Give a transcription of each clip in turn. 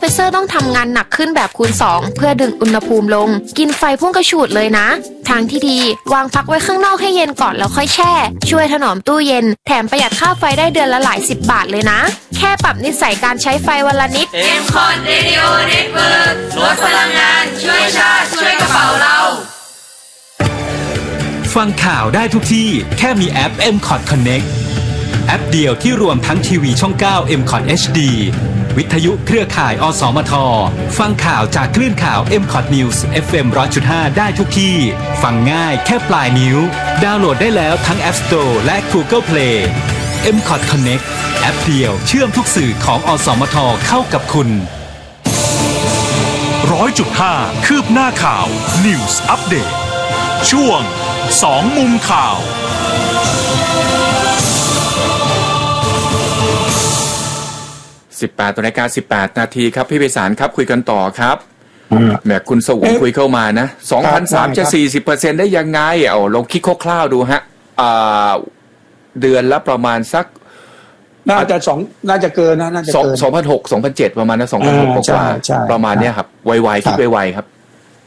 เซอร์ต้องทำงานหนักขึ้นแบบคูณ2เพื่อดึงอุณหภูมิลงกินไฟพุ่งกระฉูดเลยนะทางที่ดีวางพักไว้ข้างนอกให้เย็นก่อนแล้วค่อยแช่ช่วยถนอมตู้เย็นแถมประหยัดค่าไฟได้เดือนละหลาย10 บาทเลยนะแค่ปรับนิสัยการใช้ไฟวันละนิด MCOT Radio Network ลดพลังงานช่วยชาติช่วยกระเป๋าเราฟังข่าวได้ทุกที่แค่มีแอป MCOT Connect แอปเดียวที่รวมทั้งทีวีช่อง 9 MCOT HD วิทยุเครือข่ายอสมทฟังข่าวจากคลื่นข่าว MCOT News FM 100.5 ได้ทุกที่ฟังง่ายแค่ปลายนิ้วดาวน์โหลดได้แล้วทั้ง App Store และ Google Play MCOT Connect แอปเดียวเชื่อมทุกสื่อของอสมทเข้ากับคุณ 100.5 คืบหน้าข่าว News Update ช่วง2 มุมข่าว 18 นาฬิกา 18 นาทีครับพี่ไพศาลครับคุยกันต่อครับแหมคุณสวงคุยเข้ามานะ 2,300 จะ 40% ได้ยังไงเอาลองคิดคร่าวๆดูฮะเดือนละประมาณสักน่าจะเกินนะน่าจะเกิน 2,600 2,700 ประมาณนะ2,600 กว่าประมาณเนี้ยครับไวๆคิดไวๆครับ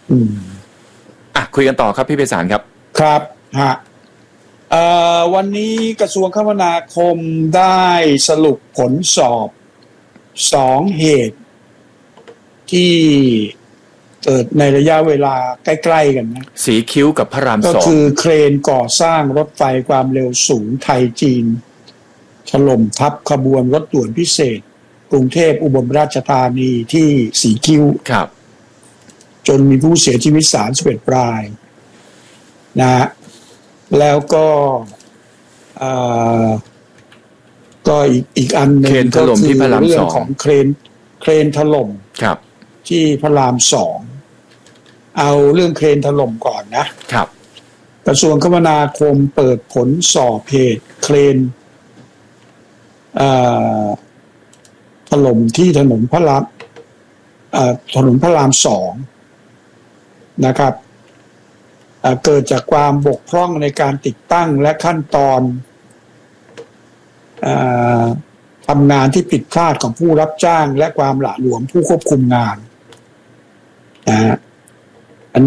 คุยกันต่อครับพี่ไพศาลครับครับฮะวันนี้กระทรวงคมนาคมได้สรุปผลสอบ2 เหตุที่เกิดในระยะเวลาใกล้ๆกันนะสีคิ้วกับพระราม2 ก็คือเครนก่อสร้างรถไฟความเร็วสูงไทยจีนถล่มทับขบวนรถด่วนพิเศษกรุงเทพอุบลราชธานีที่สีคิ้วครับจนมีผู้เสียชีวิต31 รายนะแล้วก็อีกอันหนึ่งก็คือเรื่องของเครนถล่มที่พระราม 2เอาเรื่องเครนถล่มก่อนนะครับกระทรวงคมนาคมเปิดผลสอบเหตุเครนถล่มที่ถนนพระราม 2นะครับเกิดจากความบกพร่องในการติดตั้งและขั้นตอนทำงานที่ผิดพลาดของผู้รับจ้างและความหละหลวมผู้ควบคุมงานอัน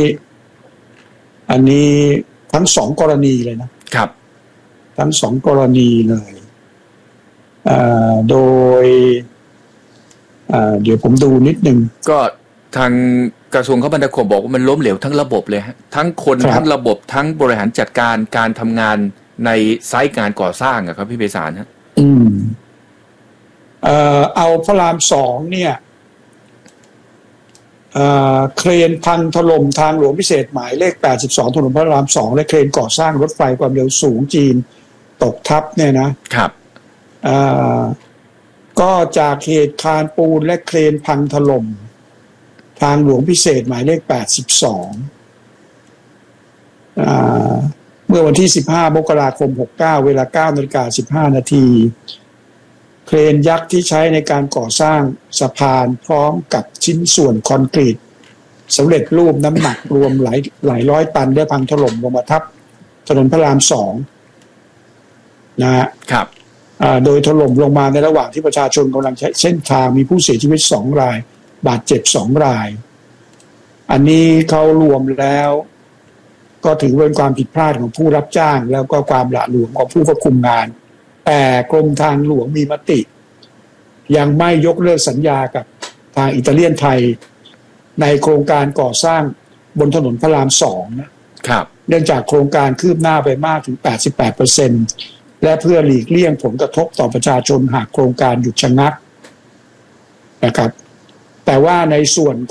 นี้ทั้ง2 กรณีเลยนะครับทั้ง2 กรณีเลยโดยเดี๋ยวผมดูนิดนึงก็ทางกระทรวงคมนาคมบอกว่ามันล้มเหลวทั้งระบบเลยฮะทั้งคนทั้งระบบทั้งบริหารจัดการการทำงานในไซต์งานก่อสร้างอะครับพี่ไพศาลฮะเอาพระราม 2เนี่ยเครนพังถล่มทางหลวงพิเศษหมายเลข82ถนนพระราม 2และเครนก่อสร้างรถไฟความเร็วสูงจีนตกทับเนี่ยนะครับก็จากเหตุคานปูนและเครนพังถล่มทางหลวงพิเศษหมายเลข82เมื่อวันที่15 มกราคม 69 เวลา 9:15 นาทีเครนยักษ์ที่ใช้ในการก่อสร้างสะพานพร้อมกับชิ้นส่วนคอนกรีตสำเร็จรูปน้ำหนักรวมหลายร้อยตันได้พังถล่มลงมาทับถนนพระราม 2 นะครับโดยถล่มลงมาในระหว่างที่ประชาชนกำลังใช้เส้นทางมีผู้เสียชีวิต2 รายบาดเจ็บ2 รายอันนี้เขารวมแล้วก็ถือเป็นความผิดพลาดของผู้รับจ้างแล้วก็ความหละหลวมของผู้ควบคุมงานแต่กรมทางหลวงมีมติยังไม่ยกเลิกสัญญากับทางอิตาเลียนไทยในโครงการก่อสร้างบนถนนพระราม 2 นะครับเนื่องจากโครงการคืบหน้าไปมากถึง 88% และเพื่อหลีกเลี่ยงผลกระทบต่อประชาชนหากโครงการหยุดชะงักนะครับแต่ว่าในส่วน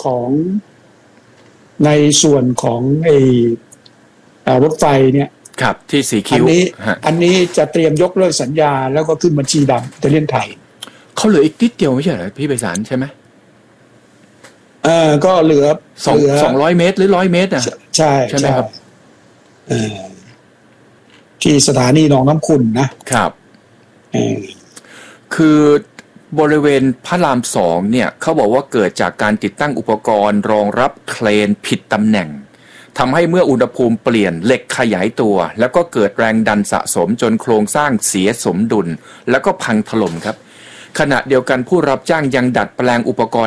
ของรถไฟเนี่ยครับที่สีคิ้วอันนี้จะเตรียมยกเลิกสัญญาแล้วก็ขึ้นบัญชีดำอิตาเลียนไทยเขาเหลืออีกนิดเดียวไม่ใช่เหรอพี่ไพศาลใช่ไหมก็เหลือ 200 เมตรหรือ100 เมตรอ่ะใช่ไหมครับที่สถานีหนองน้ำขุ่นนะครับคือบริเวณพระราม 2เนี่ยเขาบอกว่าเกิดจากการติดตั้งอุปกรณ์รองรับเครนผิดตำแหน่งทำให้เมื่ออุณหภูมิเปลี่ยนเหล็กขยายตัวแล้วก็เกิดแรงดันสะสมจนโครงสร้างเสียสมดุลแล้วก็พังถล่มครับขณะเดียวกันผู้รับจ้างยังดัดแปลงอุปกรณ์